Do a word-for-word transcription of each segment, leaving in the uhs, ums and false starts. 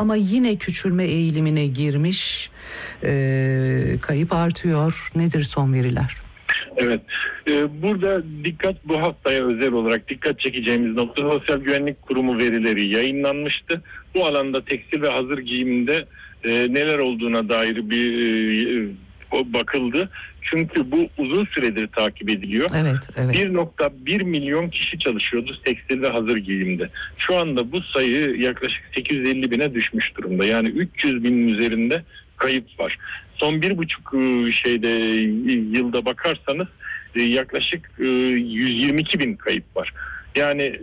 ama yine küçülme eğilimine girmiş. Ee, kayıp artıyor. Nedir son veriler? Evet, ee, burada dikkat bu haftaya özel olarak dikkat çekeceğimiz nokta Sosyal Güvenlik Kurumu verileri yayınlanmıştı. Bu alanda tekstil ve hazır giyimde e, neler olduğuna dair bir e, bakıldı. Çünkü bu uzun süredir takip ediliyor. Evet, evet. bir nokta bir milyon kişi çalışıyordu tekstil ve hazır giyimde. Şu anda bu sayı yaklaşık sekiz yüz elli bine düşmüş durumda. Yani üç yüz binin üzerinde kayıp var. Son bir buçuk şeyde yılda bakarsanız yaklaşık yüz yirmi iki bin kayıp var. Yani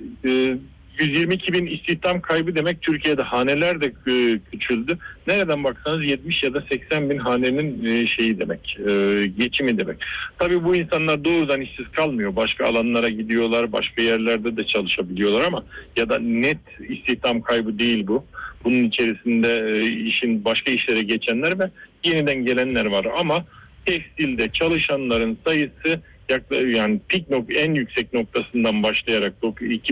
yüz yirmi iki bin istihdam kaybı demek, Türkiye'de haneler de küçüldü. Nereden baksanız yetmiş ya da seksen bin hanenin şeyi demek, geçimi demek. Tabii bu insanlar doğrudan işsiz kalmıyor. Başka alanlara gidiyorlar, başka yerlerde de çalışabiliyorlar ama ya da net istihdam kaybı değil bu. Bunun içerisinde işin başka işlere geçenler ve yeniden gelenler var ama tekstilde çalışanların sayısı yani pik nok en yüksek noktasından başlayarak iki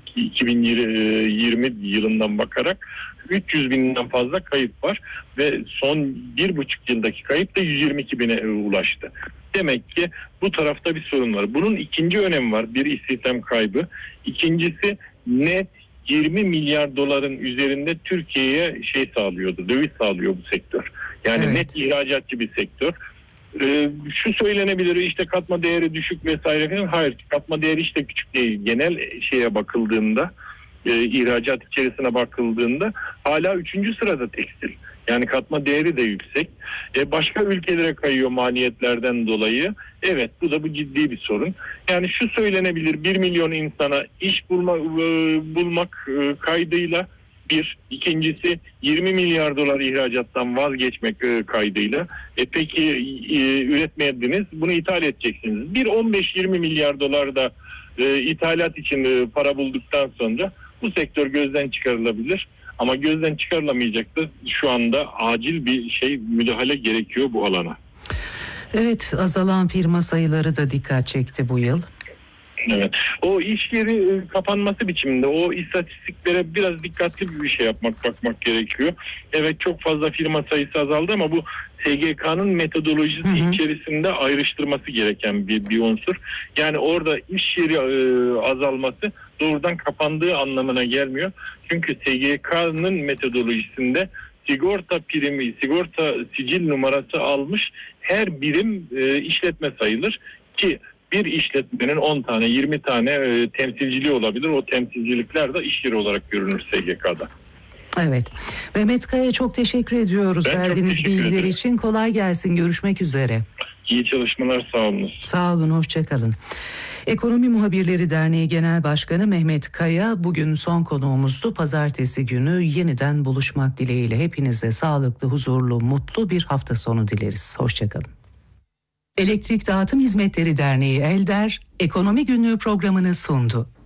bin yirmi yılından bakarak üç yüz binden fazla kayıp var ve son bir buçuk yıldaki kayıp da yüz yirmi iki bine ulaştı. Demek ki bu tarafta bir sorun var. Bunun ikinci önemi var. Bir, istihdam kaybı. İkincisi net yirmi milyar doların üzerinde Türkiye'ye şey sağlıyordu, döviz sağlıyor bu sektör. Yani evet, net ihracatçı bir sektör. Ee, şu söylenebilir, işte katma değeri düşük vesaire falan. Hayır, katma değeri işte küçük değil. Genel şeye bakıldığında, e, ihracat içerisine bakıldığında hala üçüncü sırada tekstil. Yani katma değeri de yüksek. E, başka ülkelere kayıyor maliyetlerden dolayı. Evet, bu da bu ciddi bir sorun. Yani şu söylenebilir, bir milyon insana iş bulma, e, bulmak e, kaydıyla bir. İkincisi yirmi milyar dolar ihracattan vazgeçmek e, kaydıyla. E, peki e, üretmediniz, bunu ithal edeceksiniz. Bir on beş yirmi milyar dolar da e, ithalat için e, para bulduktan sonra bu sektör gözden çıkarılabilir. Ama gözden çıkarılamayacaktır. Şu anda acil bir şey, müdahale gerekiyor bu alana. Evet, azalan firma sayıları da dikkat çekti bu yıl. Evet. O iş yeri kapanması biçiminde o istatistiklere biraz dikkatli bir şey yapmak, bakmak gerekiyor. Evet, çok fazla firma sayısı azaldı ama bu S G K'nın metodolojisi hı hı. içerisinde ayrıştırması gereken bir, bir unsur. Yani orada iş yeri e, azalması doğrudan kapandığı anlamına gelmiyor. Çünkü S G K'nın metodolojisinde sigorta primi, sigorta sicil numarası almış her birim e, işletme sayılır ki bir işletmenin on tane yirmi tane e, temsilciliği olabilir. O temsilcilikler de iş yeri olarak görünür S G K'da. Evet. Mehmet Kaya, çok teşekkür ediyoruz ben verdiğiniz bilgiler için. Kolay gelsin. Görüşmek üzere. İyi çalışmalar, sağ olun. Sağ olun, hoşça kalın. Ekonomi Muhabirleri Derneği Genel Başkanı Mehmet Kaya bugün son konuğumuzdu. Pazartesi günü yeniden buluşmak dileğiyle hepinize sağlıklı, huzurlu, mutlu bir hafta sonu dileriz. Hoşça kalın. Elektrik Dağıtım Hizmetleri Derneği ELDER, Ekonomi Günlüğü programını sundu.